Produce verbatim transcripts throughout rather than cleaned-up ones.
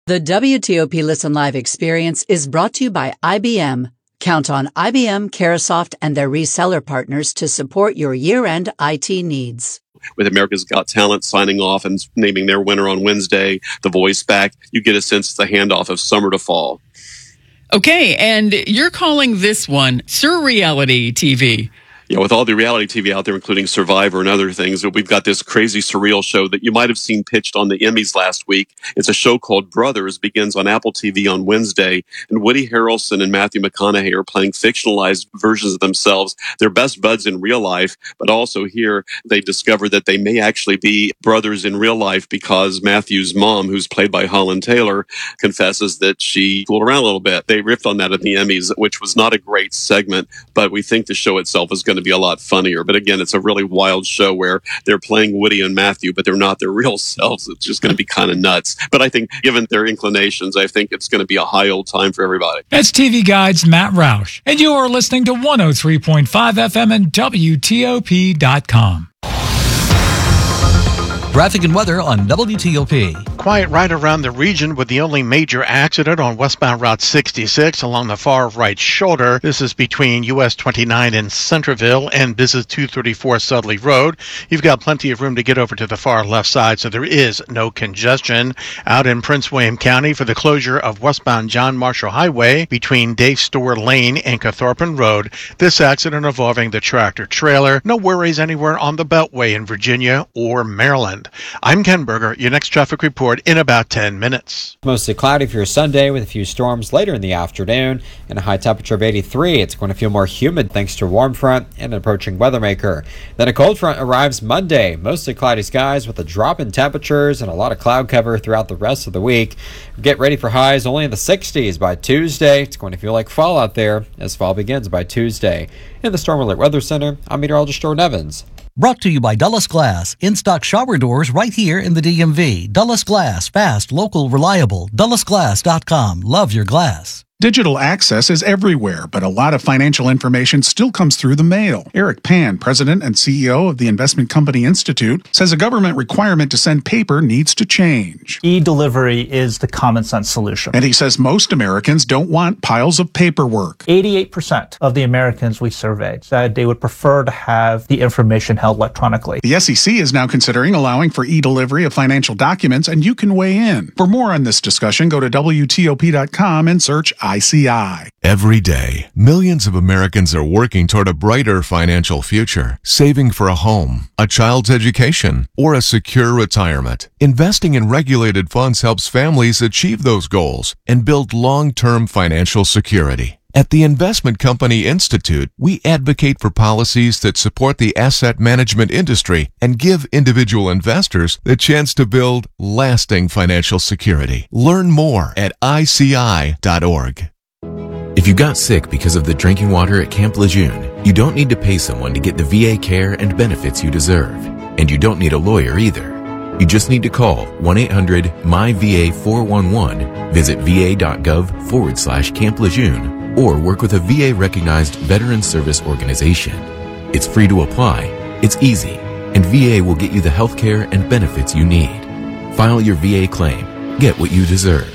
The W T O P Listen Live experience is brought to you by I B M. Count on I B M, Carahsoft, and their reseller partners to support your year-end I T needs. With America's Got Talent signing off and naming their winner on Wednesday, The Voice back, you get a sense it's a handoff of summer to fall. Okay, and you're calling this one surreality T V. Yeah, with all the reality T V out there, including Survivor and other things, we've got this crazy surreal show that you might have seen pitched on the Emmys last week. It's a show called Brothers, begins on Apple T V on Wednesday, and Woody Harrelson and Matthew McConaughey are playing fictionalized versions of themselves. They're best buds in real life, but also here they discover that they may actually be brothers in real life because Matthew's mom, who's played by Holland Taylor, confesses that she fooled around a little bit. They riffed on that at the Emmys, which was not a great segment, but we think the show itself is going to be a lot funnier. But again, it's a really wild show where they're playing Woody and Matthew, but they're not their real selves. It's just going to be kind of nuts. But I think given their inclinations, I think it's going to be a high old time for everybody. That's T V Guide's Matt Roush, and you are listening to one oh three point five F M and W T O P dot com. Traffic and weather on W T O P. Quiet right around the region with the only major accident on westbound Route sixty-six along the far right shoulder. This is between U S twenty-nine in Centerville and Business two thirty-four Sudley Road. You've got plenty of room to get over to the far left side, so there is no congestion. Out in Prince William County for the closure of westbound John Marshall Highway between Dave Store Lane and Cathorpin Road. This accident involving the tractor trailer. No worries anywhere on the Beltway in Virginia or Maryland. I'm Ken Berger. Your next traffic report in about ten minutes. Mostly cloudy for your Sunday with a few storms later in the afternoon and a high temperature of eighty-three. It's going to feel more humid thanks to a warm front and an approaching weather maker. Then a cold front arrives Monday. Mostly cloudy skies with a drop in temperatures and a lot of cloud cover throughout the rest of the week. Get ready for highs only in the sixties by Tuesday. It's going to feel like fall out there as fall begins by Tuesday. In the Storm Alert Weather Center, I'm meteorologist Jordan Evans. Brought to you by Dulles Glass. In-stock shower doors right here in the D M V. Dulles Glass. Fast, local, reliable. Dulles Glass dot com. Love your glass. Digital access is everywhere, but a lot of financial information still comes through the mail. Eric Pan, president and C E O of the Investment Company Institute, says a government requirement to send paper needs to change. E-delivery is the common sense solution. And he says most Americans don't want piles of paperwork. eighty-eight percent of the Americans we surveyed said they would prefer to have the information held electronically. The S E C is now considering allowing for e-delivery of financial documents, and you can weigh in. For more on this discussion, go to W T O P dot com and search I C I. Every day, millions of Americans are working toward a brighter financial future, saving for a home, a child's education, or a secure retirement. Investing in regulated funds helps families achieve those goals and build long-term financial security. At the Investment Company Institute, we advocate for policies that support the asset management industry and give individual investors the chance to build lasting financial security. Learn more at I C I dot org. If you got sick because of the drinking water at Camp Lejeune, you don't need to pay someone to get the V A care and benefits you deserve. And you don't need a lawyer either. You just need to call one eight hundred M Y V A four one one, visit va.gov forward slash Camp Lejeune, or work with a V A-recognized veteran service organization. It's free to apply, it's easy, and V A will get you the health care and benefits you need. File your V A claim. Get what you deserve.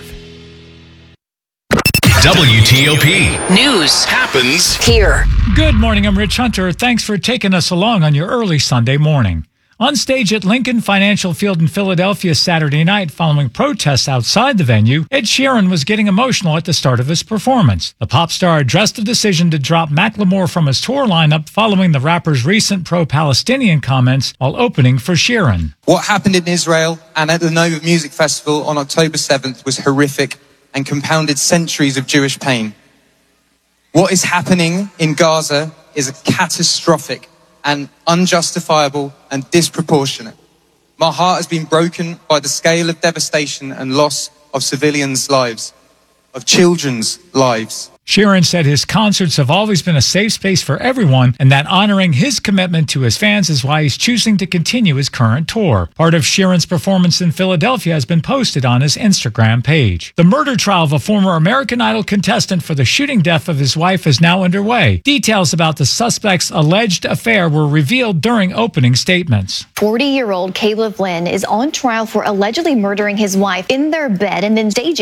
W T O P News happens here. Good morning, I'm Rich Hunter. Thanks for taking us along on your early Sunday morning. On stage at Lincoln Financial Field in Philadelphia Saturday night following protests outside the venue, Ed Sheeran was getting emotional at the start of his performance. The pop star addressed the decision to drop Macklemore from his tour lineup following the rapper's recent pro-Palestinian comments while opening for Sheeran. What happened in Israel and at the Nova Music Festival on October seventh was horrific and compounded centuries of Jewish pain. What is happening in Gaza is catastrophic and unjustifiable and disproportionate. My heart has been broken by the scale of devastation and loss of civilians' lives, of children's lives. Sheeran said his concerts have always been a safe space for everyone and that honoring his commitment to his fans is why he's choosing to continue his current tour. Part of Sheeran's performance in Philadelphia has been posted on his Instagram page. The murder trial of a former American Idol contestant for the shooting death of his wife is now underway. Details about the suspect's alleged affair were revealed during opening statements. forty-year-old Caleb Lynn is on trial for allegedly murdering his wife in their bed and then staging